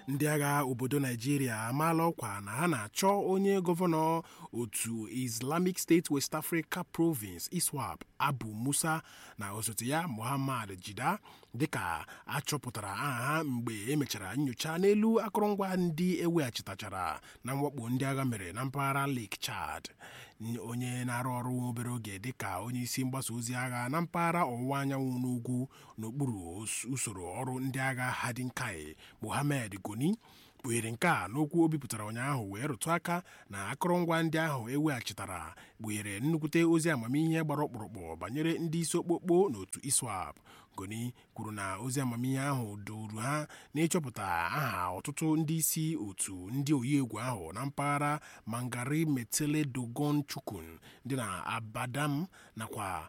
ndị agha obodo Naijiria amaala ọkwa na ha na-achọ onye gọvanọ otu Islamic State West Africa Province ISWAP Abu Musa na osote ya Muhammad Jida dịka achọpụtara aha ha mgbe emechara nyocha n'elu akụrụngwa ndị eweghachitachara na mwakpo ndị agha mere na mpaghara Lake Chad. Onye na-arụ ọrụ obere oge dịka onye isi mgbasa ozi agha na mpaghara ọwụwa anyanwụ n'ugwu n'okpuru usoro ọrụ ndị agha Hadinkai Mohammed Goni kpughere nke a n'okwu o bipụtara ụnyaahụ wee rụtụ aka na akụrụngwa ndị ahụ eweghachitara kpughere nnukwute ozi amamihe gbara ọkpụrụkpụ banyere ndị isi okpokpo n'otu ISWAP. Goni kwuru na ozi amamihe ahụ duru ha n'ịchọpụta aha ọtụtụ ndị isi otu ndị oyi egwu ahụ na mpaghara Mangari Metele Dogon Chukun dị na Abadam nakwa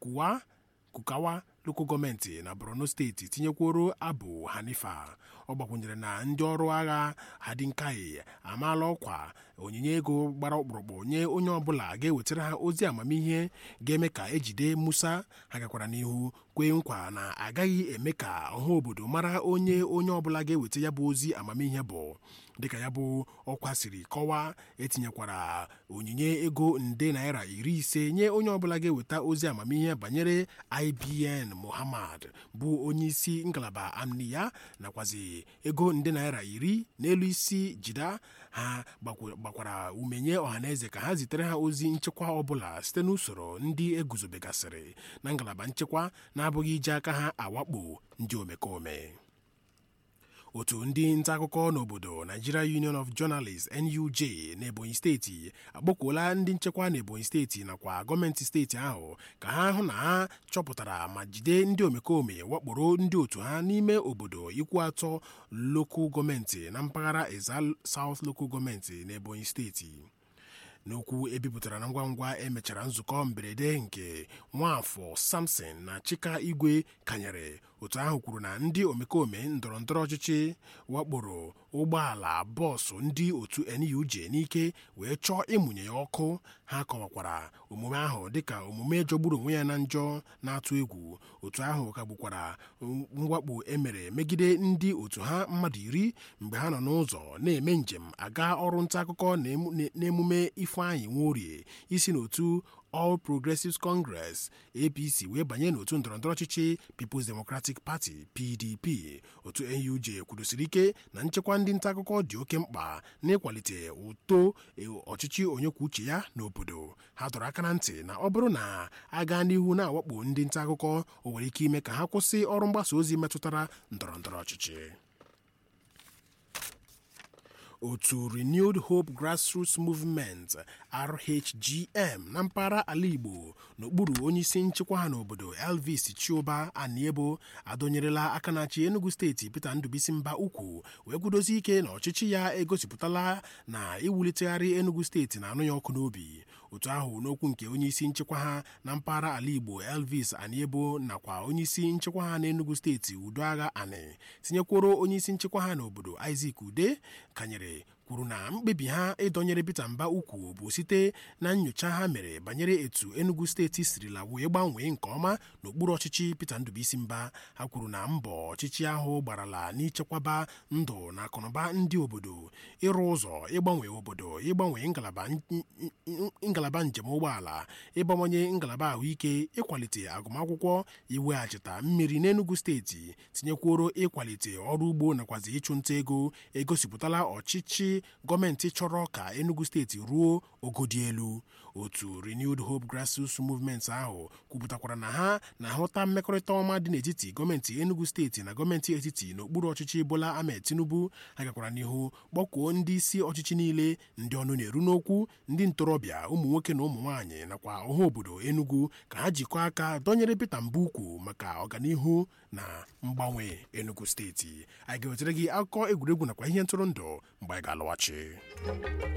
Kukawa lokal gọọmenti na Borno steeti tinyekworo Abu Hanifa. Ọ gbakwunyere na ndị ọrụ agha Hadinkai amaala ọkwa onyinye ego gbara ọkpụrụkpụ nye onye ọbụla ga-ewetara ha ozi amamihe ga-eme ka ejide Musa. Ha gakwara n'ihu kwee nkwa na agaghị eme ka ọha obodo mara onye ọbụla ga-eweta ya bụ ozi amamihe bụ. Dịka ya bụ ọkwa siri kọwaa, etinyekwara onyinye ego nde naira 50 nye onye ọbụla ga-eweta ozi amamihe banyere IBN Muhammad bụ onye isi ngalaba amniya nakwazi ego nde naira 10 n'elu isi Jida. Ha gbakwara umenye ọhaneze ka ha zitere ha ozi nchekwa ọbụla site n'usoro ndị eguzobegasịrị na ngalaba nchekwa na-abụghị iji aka ha awakpo ndị omekome. Otu ndị nta akụkọ n'obodo Nigeria Union of Journalists NUJ n'Ebonyi steeti akpọkuola ndị nchekwa n'Ebonyi steeti nakwa gọọmenti steeti ahụ ka ha hụ na ha chọpụtara ma jide ndị omekome wakporo ndị otu ha n'ime obodo Ikwu-Atọ Local Gọọmenti na mpaghara Ezza South Local Gọọmenti n'Ebonyi steeti. N'okwu ebipụtara na ngwa emechara nzukọ mberede nke Nwafọ Samson na Chika Igwe kanyere, otu ahụ kwuru na ndị omekome ndọrọndọrọ ọchịchị wakporo ụgbọala bọọsụ ndị otu NUJ n'ike wee chọọ ịmụnye ya ọkụ. Ha kọwakwara omume ahụ dịka omume jọgburu onwe ya na njọ na-atụ egwu. Otu ahụ kagbukwara mwakpo emere megide ndị otu ha mmadụ 10 mgbe ha nọ n'ụzọ na-eme njem aga ọrụ nta akụkọ n'emume Ifeanyị Nworie isi n'otu All Progressives Congress APC wee banye n'otu ndọrọndọrọ ọchịchị People's Democratic Party PDP. Otu NUJ kwudosiri ike na nchekwa ndị nta akụkọ dị oke mkpa n'ịkwalite uto ọchịchị onye kwuo uche ya n'obodo. Ha dọrọ aka na ntị na ọ bụrụ na aga n'ihu na-awakpo ndị nta akụkọ, o nwere ike ime ka ha kwụsị ọrụ mgbasa ozi metụtara ndọrọndọrọ ọchịchị. Otu Renewed Hope Grassroots Movement RHGM na mpaghara ala Igbo n'okpuru onyeisi nchịkwa ha n'obodo Elvis Chioba Aniebo adọnyerela aka na-achị Enugu steeti Peter Ndubuisi Mba Ukwu wee kwudosi ike na ọchịchị ya egosipụtala na iwulitegharị Enugu steeti na anụ ya ọkụ n'obi. Otu ahụ n'okwu nke onyeisi nchịkwa ha na mpaghara ala Igbo Elvis Aniebo nakwa onyeisi nchịkwa ha n'Enugu steeti Udoagha Ani tinyekworo onyeisi nchịkwa ha n'obodo Isaac Ude kanyere kwuru na mkpebi ha ịdọnyere Peter Mba Ukwu bụ site na nnyocha ha mere banyere etu Enugu steeti sirila wee gbanwee nke ọma n'okpuru ọchịchị Peter Ndubuisi Mba. Ha kwuru na mbọ ọchịchị ahụ gbarala n'ichekwaba ndụ na akụnụba ndị obodo, ịrụ ụzọ, ịgbanwe obodo, ịgbanwe ngalaba njem ụgbọala, ịbawanye ngalaba ahụike, ịkwalite agụmakwụkwọ, iweghachita mmiri n'Enugu steeti, tinyekworo ịkwalite ọrụ ugbo nakwazi ịchụ nta ego. Egosipụtala ọchịchị gọọmenti chọrọ ka Enugu steeti ruo ogo dị elu. Otu Renewed Hope Grassroots Movement ahụ kwupụtakwara na ha na-ahụta mmekọrịta ọma dị n'etiti gọọmenti Enugu steeti na gọọmenti etiti n'okpuru ọchịchị Bola Ahmed Tinubu. Ha gakwara n'ihu kpọkuo ndị isi ọchịchị niile, ndị ọnụ na-eru n'okwu, ndị ntorobịa, ụmụ nwoke na ụmụ nwaanyị nakwa ọha obodo Enugu ka ha jikọọ aka dọnyere Peter Mba Ukwu maka ọganihu na mgbanwe Enugu steeti. Anyị ga-ewetara gị akụkọ egwuregwu nakwa ihe ntụrụndụ mgbe anyị ga-alọghachi.